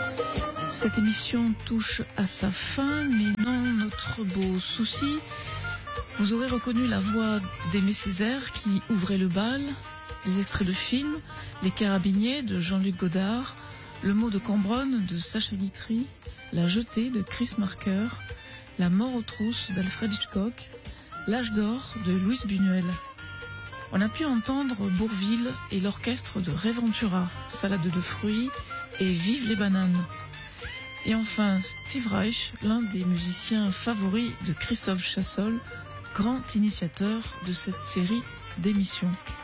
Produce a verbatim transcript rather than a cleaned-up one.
Cette émission touche à sa fin, mais non notre beau souci. Vous aurez reconnu la voix d'Aimé Césaire qui ouvrait le bal, des extraits de films, Les Carabiniers de Jean-Luc Godard, Le mot de Cambronne de Sacha Guitry, La jetée de Chris Marker, La mort aux trousses d'Alfred Hitchcock, L'âge d'or de Luis Buñuel. On a pu entendre Bourvil et l'orchestre de Ray Ventura, Salade de fruits et Vive les bananes. Et enfin Steve Reich, l'un des musiciens favoris de Christophe Chassol, grand initiateur de cette série d'émissions.